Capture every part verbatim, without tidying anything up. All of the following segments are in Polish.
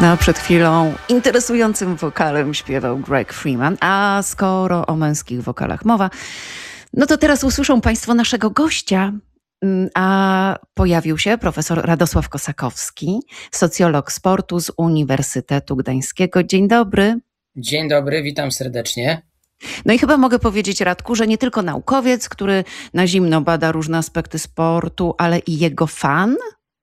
No, przed chwilą interesującym wokalem śpiewał Greg Freeman, a skoro o męskich wokalach mowa, no to teraz usłyszą Państwo naszego gościa, a pojawił się profesor Radosław Kosakowski, socjolog sportu z Uniwersytetu Gdańskiego. Dzień dobry. Dzień dobry, witam serdecznie. No i chyba mogę powiedzieć, Radku, że nie tylko naukowiec, który na zimno bada różne aspekty sportu, ale i jego fan?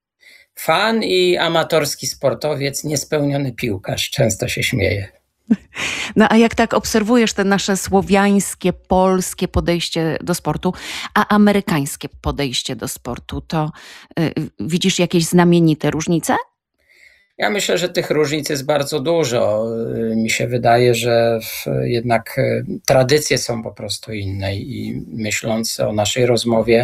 Fan i amatorski sportowiec, niespełniony piłkarz, często się śmieje. No a jak tak obserwujesz te nasze słowiańskie, polskie podejście do sportu, a amerykańskie podejście do sportu, to y, widzisz jakieś znamienite różnice? Ja myślę, że tych różnic jest bardzo dużo. Mi się wydaje, że jednak tradycje są po prostu inne i myśląc o naszej rozmowie,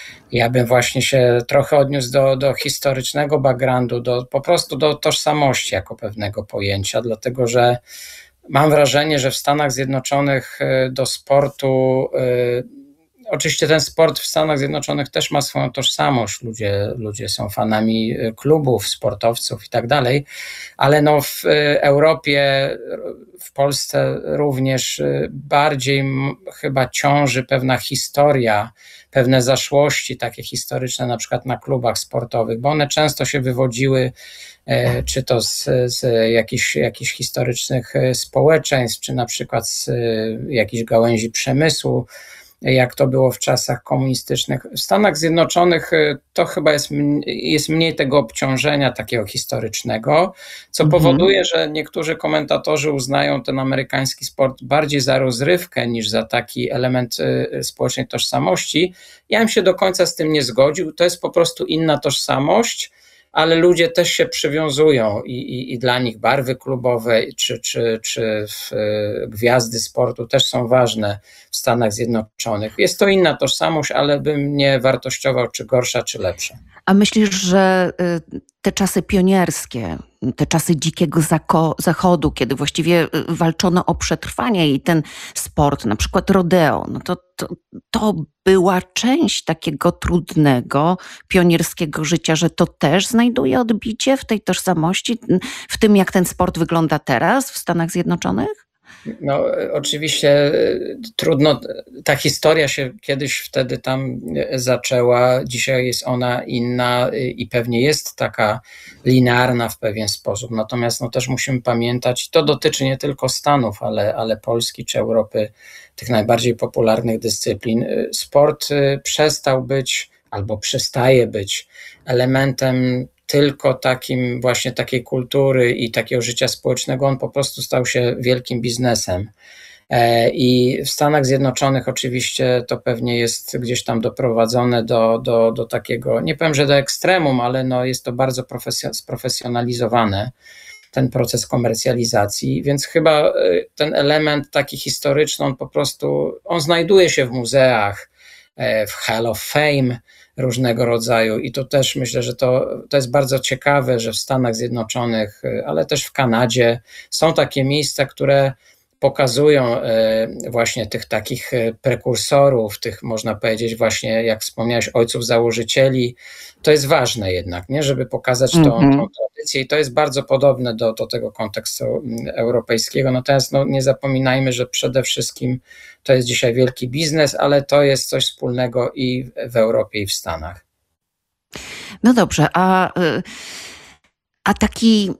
ja bym właśnie się trochę odniósł do, do historycznego backgroundu, do, po prostu do tożsamości jako pewnego pojęcia, dlatego że mam wrażenie, że w Stanach Zjednoczonych do sportu, oczywiście ten sport w Stanach Zjednoczonych też ma swoją tożsamość, ludzie, ludzie są fanami klubów, sportowców i tak dalej, ale no w Europie, w Polsce również bardziej chyba ciąży pewna historia, pewne zaszłości takie historyczne, na przykład na klubach sportowych, bo one często się wywodziły czy to z, z jakichś, jakichś historycznych społeczeństw, czy na przykład z jakichś gałęzi przemysłu, jak to było w czasach komunistycznych. W Stanach Zjednoczonych to chyba jest, jest mniej tego obciążenia takiego historycznego, co mhm. powoduje, że niektórzy komentatorzy uznają ten amerykański sport bardziej za rozrywkę niż za taki element społecznej tożsamości. Ja bym się do końca z tym nie zgodził. To jest po prostu inna tożsamość, ale ludzie też się przywiązują i, i, i dla nich barwy klubowe czy, czy, czy w, gwiazdy sportu też są ważne w Stanach Zjednoczonych. Jest to inna tożsamość, ale bym nie wartościował czy gorsza, czy lepsza. A myślisz, że te czasy pionierskie, te czasy dzikiego zachodu, kiedy właściwie walczono o przetrwanie i ten sport, na przykład rodeo, no to, to, to była część takiego trudnego, pionierskiego życia, że to też znajduje odbicie w tej tożsamości, w tym jak ten sport wygląda teraz w Stanach Zjednoczonych? No oczywiście trudno, ta historia się kiedyś wtedy tam zaczęła, dzisiaj jest ona inna i pewnie jest taka linearna w pewien sposób, natomiast no też musimy pamiętać, i to dotyczy nie tylko Stanów, ale, ale Polski czy Europy, tych najbardziej popularnych dyscyplin. Sport przestał być albo przestaje być elementem tylko takim właśnie takiej kultury i takiego życia społecznego, on po prostu stał się wielkim biznesem. I w Stanach Zjednoczonych oczywiście to pewnie jest gdzieś tam doprowadzone do, do, do takiego, nie powiem, że do ekstremum, ale no jest to bardzo sprofesjonalizowane, ten proces komercjalizacji, więc chyba ten element taki historyczny, on po prostu, on znajduje się w muzeach, w Hall of Fame różnego rodzaju i to też myślę, że to, to jest bardzo ciekawe, że w Stanach Zjednoczonych, ale też w Kanadzie są takie miejsca, które pokazują właśnie tych takich prekursorów, tych można powiedzieć właśnie, jak wspomniałeś, ojców założycieli. To jest ważne jednak, nie, żeby pokazać tą, mm-hmm. tą tradycję i to jest bardzo podobne do, do tego kontekstu europejskiego. Natomiast no, nie zapominajmy, że przede wszystkim to jest dzisiaj wielki biznes, ale to jest coś wspólnego i w Europie, i w Stanach. No dobrze, a, a taki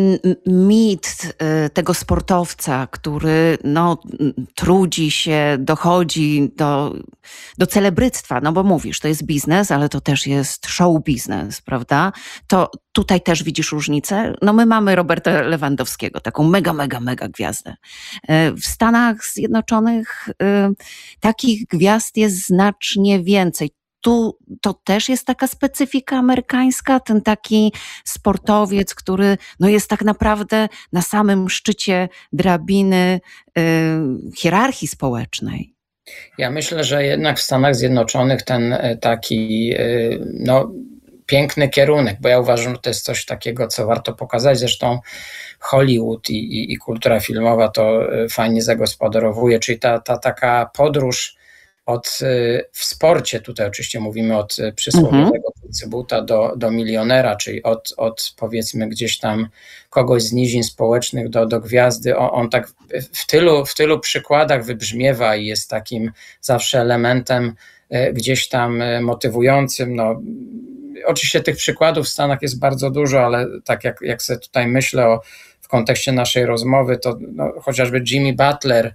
mit tego sportowca, który no, trudzi się, dochodzi do, do celebryctwa, no bo mówisz, to jest biznes, ale to też jest show biznes, prawda? To tutaj też widzisz różnicę? No my mamy Roberta Lewandowskiego, taką mega, mega, mega gwiazdę. W Stanach Zjednoczonych takich gwiazd jest znacznie więcej. Tu to też jest taka specyfika amerykańska, ten taki sportowiec, który no jest tak naprawdę na samym szczycie drabiny y, hierarchii społecznej. Ja myślę, że jednak w Stanach Zjednoczonych ten taki y, no, piękny kierunek, bo ja uważam, że to jest coś takiego, co warto pokazać. Zresztą Hollywood i, i, i kultura filmowa to fajnie zagospodarowuje, czyli ta, ta taka podróż od w sporcie, tutaj oczywiście mówimy od Mhm. przysłowiowego cybuta do, do milionera, czyli od, od powiedzmy gdzieś tam kogoś z nizin społecznych do, do gwiazdy. On, on tak w tylu, w tylu przykładach wybrzmiewa i jest takim zawsze elementem gdzieś tam motywującym. No, oczywiście tych przykładów w Stanach jest bardzo dużo, ale tak jak, jak sobie tutaj myślę o, w kontekście naszej rozmowy, to no, chociażby Jimmy Butler,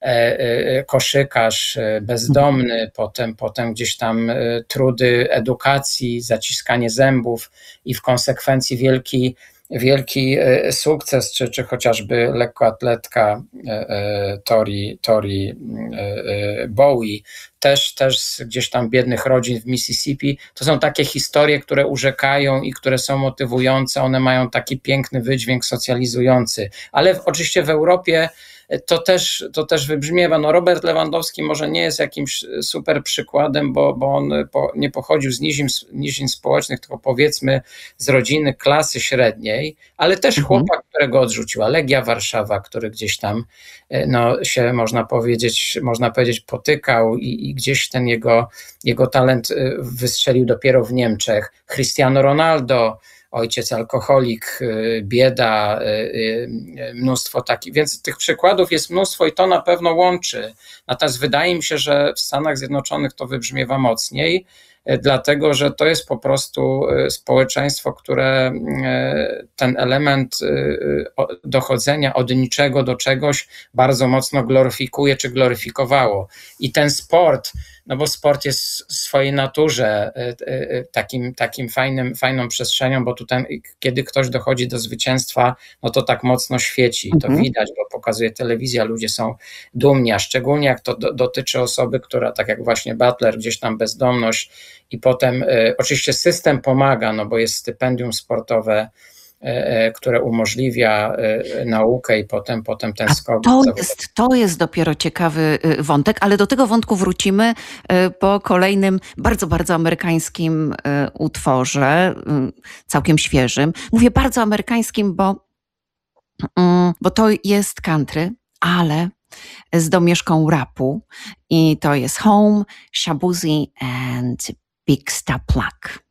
koszykarz, bezdomny, potem, potem gdzieś tam trudy edukacji, zaciskanie zębów i w konsekwencji wielki, wielki sukces, czy, czy chociażby lekkoatletka Tori, Tori Bowie, też, też z gdzieś tam biednych rodzin w Mississippi. To są takie historie, które urzekają i które są motywujące, one mają taki piękny wydźwięk socjalizujący, ale w, oczywiście w Europie to też, to też wybrzmiewa. No Robert Lewandowski może nie jest jakimś super przykładem, bo, bo on po, nie pochodził z nizin, nizin społecznych, tylko powiedzmy z rodziny klasy średniej, ale też Mhm. chłopak, którego odrzuciła Legia Warszawa, który gdzieś tam no, się można powiedzieć, można powiedzieć potykał i, i gdzieś ten jego, jego talent wystrzelił dopiero w Niemczech. Cristiano Ronaldo, ojciec alkoholik, bieda, mnóstwo takich, więc tych przykładów jest mnóstwo i to na pewno łączy. Natomiast wydaje mi się, że w Stanach Zjednoczonych to wybrzmiewa mocniej, dlatego że to jest po prostu społeczeństwo, które ten element dochodzenia od niczego do czegoś bardzo mocno gloryfikuje czy gloryfikowało. I ten sport, no bo sport jest w swojej naturze takim, takim fajnym, fajną przestrzenią, bo tutaj kiedy ktoś dochodzi do zwycięstwa, no to tak mocno świeci, to Mhm. widać, bo pokazuje telewizja, ludzie są dumni, a szczególnie jak to do, dotyczy osoby, która tak jak właśnie Butler, gdzieś tam bezdomność i potem y, oczywiście system pomaga, no bo jest stypendium sportowe, które umożliwia naukę i potem, potem ten A skok. to jest, to jest dopiero ciekawy wątek, ale do tego wątku wrócimy po kolejnym bardzo, bardzo amerykańskim utworze, całkiem świeżym. Mówię bardzo amerykańskim, bo, bo to jest country, ale z domieszką rapu i to jest Home, Shaboozey and Big Star Plug.